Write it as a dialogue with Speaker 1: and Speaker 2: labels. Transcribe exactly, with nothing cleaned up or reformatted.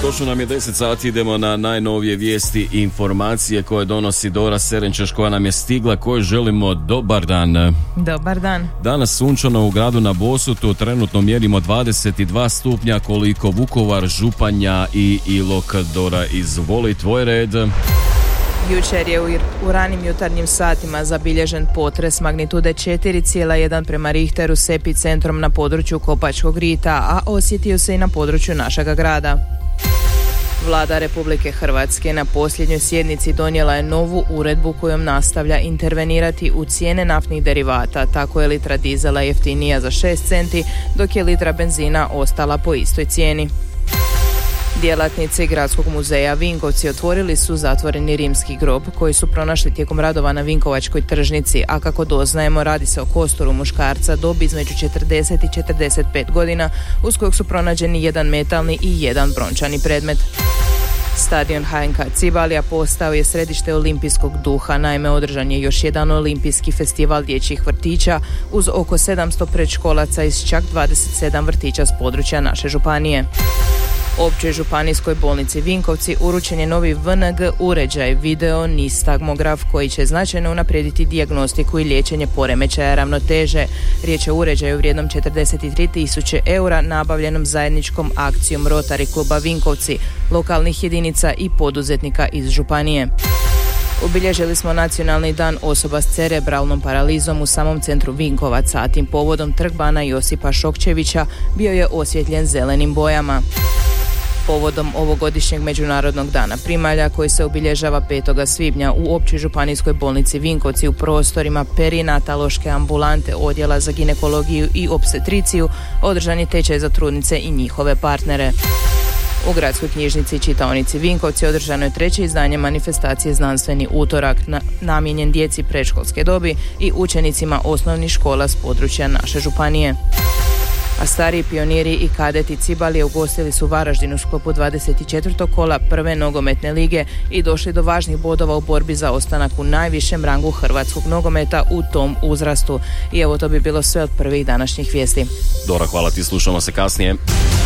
Speaker 1: Točno nam je deset sati, idemo na najnovije vijesti i informacije koje donosi Dora Serenčeš koja nam je stigla, kojoj želimo dobar dan.
Speaker 2: Dobar dan.
Speaker 1: Danas sunčano u gradu na Bosutu, trenutno mjerimo dvadeset dva stupnja, koliko Vukovar, Županja i Ilok. Dora, izvoli, tvoj red.
Speaker 2: Jučer je u, u ranim jutarnjim satima zabilježen potres magnitude četiri zarez jedan prema Richteru s epicentrom na području Kopačkog rita, a osjetio se i na području našega grada. Vlada Republike Hrvatske na posljednjoj sjednici donijela je novu uredbu kojom nastavlja intervenirati u cijene naftnih derivata. Tako je litra dizela jeftinija za šest centi, dok je litra benzina ostala po istoj cijeni. Djelatnici Gradskog muzeja Vinkovci otvorili su zatvoreni rimski grob koji su pronašli tijekom radova na Vinkovačkoj tržnici, a kako doznajemo radi se o kosturu muškarca dobi između četrdeset i četrdeset pet godina, uz kojeg su pronađeni jedan metalni i jedan brončani predmet. Stadion H N K Cibalija postao je središte olimpijskog duha, naime održan je još jedan olimpijski festival dječjih vrtića uz oko sedamsto predškolaca iz čak dvadeset sedam vrtića s područja naše županije. Općoj županijskoj bolnici Vinkovci uručen je novi V N G uređaj, video nistagmograf, koji će značajno unaprijediti dijagnostiku i liječenje poremećaja ravnoteže. Riječ je o uređaju vrijednom četrdeset tri tisuće eura nabavljenom zajedničkom akcijom Rotary kluba Vinkovci, lokalnih jedinica i poduzetnika iz županije. Obilježili smo nacionalni dan osoba s cerebralnom paralizom u samom centru Vinkovaca, a tim povodom trg bana Josipa Šokčevića bio je osvjetljen zelenim bojama. Povodom ovogodišnjeg Međunarodnog dana primalja koji se obilježava petog svibnja u Općoj županijskoj bolnici Vinkovci u prostorima perinataloške ambulante odjela za ginekologiju i opstetriciju održan je tečaj za trudnice i njihove partnere. U gradskoj knjižnici i čitaonici Vinkovci održano je treće izdanje manifestacije Znanstveni utorak na, namijenjen djeci predškolske dobi i učenicima osnovnih škola s područja naše županije. A stariji pioniri i kadeti Cibalije ugostili su Varaždin u sklopu dvadeset četvrtog kola prve nogometne lige i došli do važnih bodova u borbi za ostanak u najvišem rangu hrvatskog nogometa u tom uzrastu. I evo, to bi bilo sve od prvih današnjih vijesti.
Speaker 1: Dora, hvala ti, slušamo se kasnije.